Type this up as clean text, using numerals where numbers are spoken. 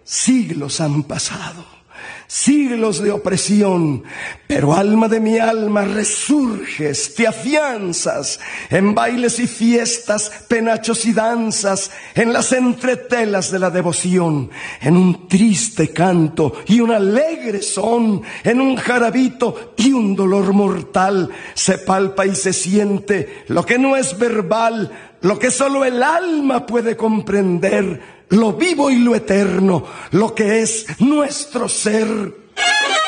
siglos han pasado, siglos de opresión, pero alma de mi alma, resurges, te afianzas en bailes y fiestas, penachos y danzas, en las entretelas de la devoción, en un triste canto y un alegre son, en un jarabito y un dolor mortal, se palpa y se siente lo que no es verbal, lo que solo el alma puede comprender, lo vivo y lo eterno, lo que es nuestro ser.